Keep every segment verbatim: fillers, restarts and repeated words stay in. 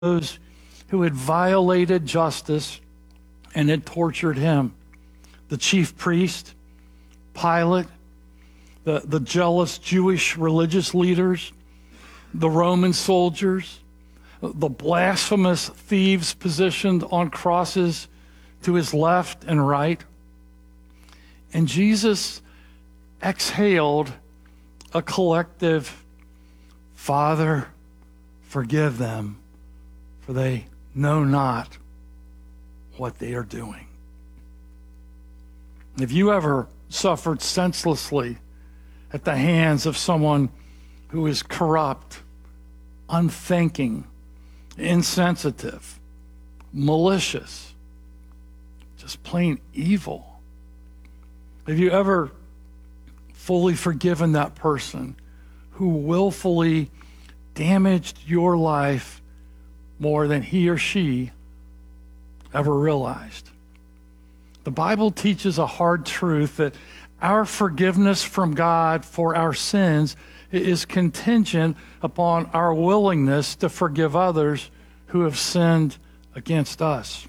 those who had violated justice and had tortured him. The chief priest, Pilate, the, the jealous Jewish religious leaders, the Roman soldiers, the blasphemous thieves positioned on crosses to his left and right. And Jesus exhaled a collective, "Father, forgive them, for they know not what they are doing." Have you ever suffered senselessly at the hands of someone who is corrupt, unthinking, insensitive, malicious, just plain evil? Have you ever fully forgiven that person who willfully damaged your life more than he or she ever realized? The Bible teaches a hard truth that our forgiveness from God for our sins is contingent upon our willingness to forgive others who have sinned against us.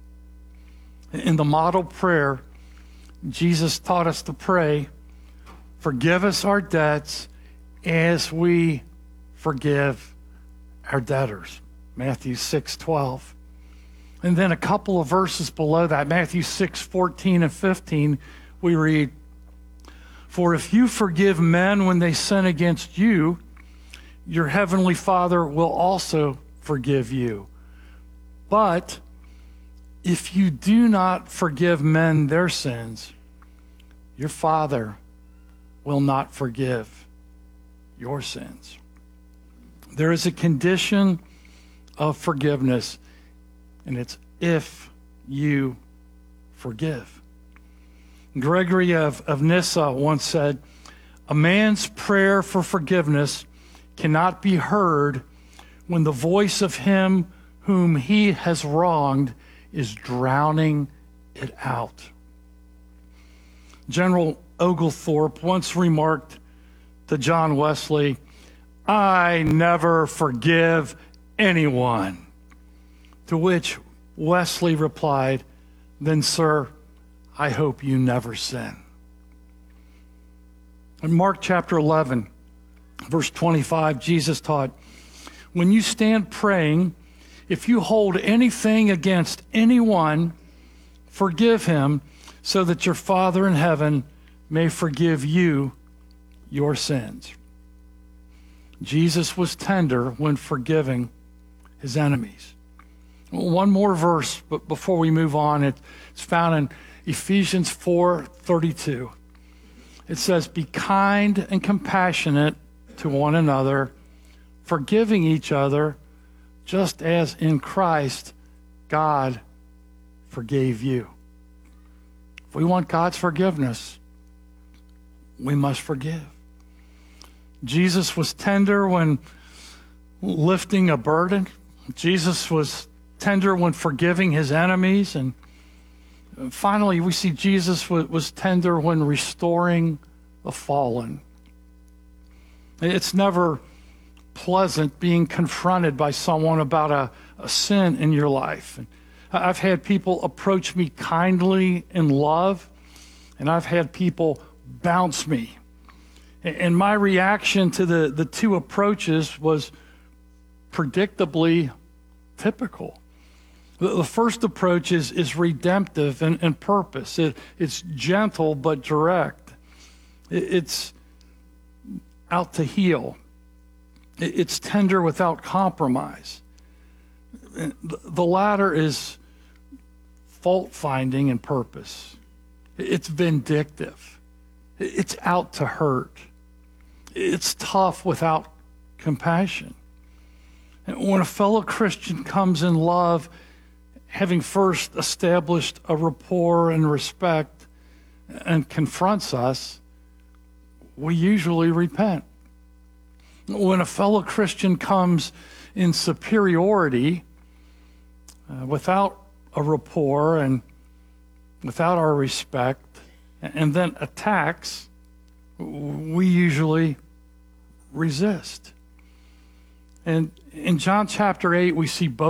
In the model prayer, Jesus taught us to pray, "Forgive us our debts as we forgive our debtors." Matthew six twelve. And then a couple of verses below that, Matthew six fourteen and fifteen, we read, "For if you forgive men when they sin against you, your heavenly Father will also forgive you. But if you do not forgive men their sins, your Father will not forgive your sins." There is a condition of forgiveness, and it's if you forgive. Gregory of, of Nyssa once said, "A man's prayer for forgiveness cannot be heard when the voice of him whom he has wronged is drowning it out." General Oglethorpe once remarked to John Wesley, "I never forgive anyone." To which Wesley replied, "Then, sir, I hope you never sin." In Mark chapter eleven, verse twenty-five, Jesus taught, "When you stand praying, if you hold anything against anyone, forgive him, so that your Father in heaven may forgive you your sins." Jesus was tender when forgiving his enemies. One more verse, but before we move on, it's found in Ephesians four thirty-two. It says, "Be kind and compassionate to one another, forgiving each other, just as in Christ God forgave you." If we want God's forgiveness, we must forgive. Jesus was tender when lifting a burden. Jesus was tender when forgiving his enemies. And finally, we see Jesus was tender when restoring the fallen. It's never pleasant being confronted by someone about a, a sin in your life. And I've had people approach me kindly in love, and I've had people bounce me. And my reaction to the, the two approaches was predictably typical. The, the first approach is, is redemptive in, in purpose. It, it's gentle but direct. It, it's out to heal. It, it's tender without compromise. The, the latter is fault-finding in purpose. It's vindictive. It's out to hurt. It's tough without compassion. And when a fellow Christian comes in love, having first established a rapport and respect, and confronts us, we usually repent. When a fellow Christian comes in superiority, uh, without a rapport and without our respect, and then attacks, we usually resist. And in John chapter eight, we see both.